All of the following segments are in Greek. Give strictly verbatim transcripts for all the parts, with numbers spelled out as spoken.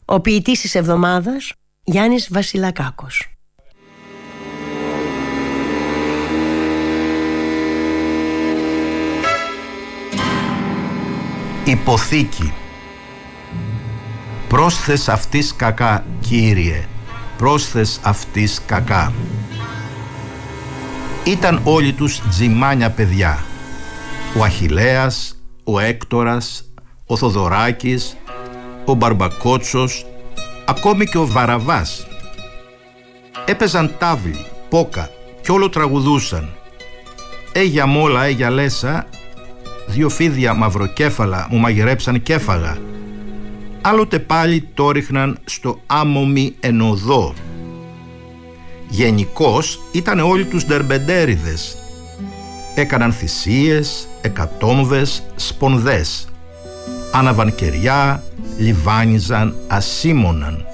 Ο ποιητής της εβδομάδας, Γιάννης Βασιλακάκος. Υποθήκη. Πρόσθες αυτής κακά, Κύριε, πρόσθες αυτής κακά. Ήταν όλοι τους τζιμάνια παιδιά. Ο Αχιλλέας, ο Έκτορας, ο Θοδωράκης, ο Μπαρμπακότσος, ακόμη και ο Βαραβάς. Έπαιζαν τάβλη, πόκα κι όλο τραγουδούσαν. Έγια μόλα, έγια λέσα, δύο φίδια μαυροκέφαλα μου μαγειρέψαν κι έφαγα. Άλλοτε πάλι το ρίχναν στο άμμομι ενοδό. Γενικώς ήταν όλοι τους ντερμπεντέριδες. Έκαναν θυσίες, εκατόμβες, σπονδές. Άναβαν κεριά, λιβάνιζαν, ασήμωναν.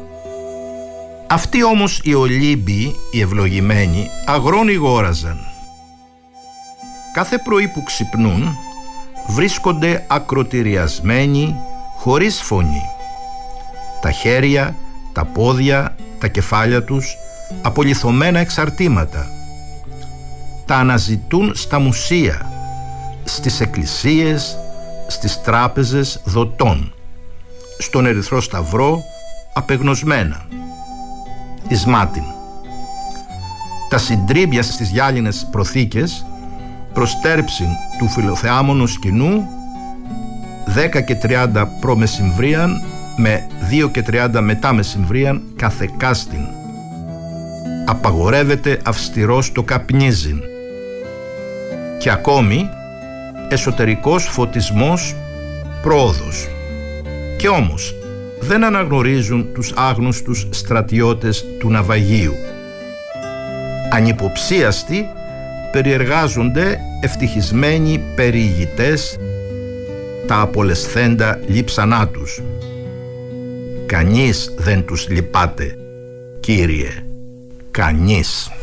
Αυτοί όμως οι Ολύμπιοι, οι ευλογημένοι, αγρόνι γόραζαν. Κάθε πρωί που ξυπνούν βρίσκονται ακροτηριασμένοι, χωρίς φωνή. Τα χέρια, τα πόδια, τα κεφάλια τους απολιθωμένα εξαρτήματα. Τα αναζητούν στα μουσεία, στις εκκλησίες, στις τράπεζες δοτών, στον Ερυθρό Σταυρό απεγνωσμένα. Ισμάτιν. Τα συντρίμπια στις γυάλινες προθήκες προστέρψην του φιλοθεάμονου σκηνού δέκα και τριάντα προμεσημβρίαν με δύο και τριάντα μετά μεσημβρίαν καθεκάστην. Απαγορεύεται αυστηρός το καπνίζειν. Και ακόμη εσωτερικός φωτισμός πρόοδος. Και όμως δεν αναγνωρίζουν τους άγνωστους στρατιώτες του ναυαγίου. Ανυποψίαστοι περιεργάζονται ευτυχισμένοι περιηγητές τα απολεσθέντα λείψανά τους. Κανείς δεν τους λυπάται, Κύριε, κανείς.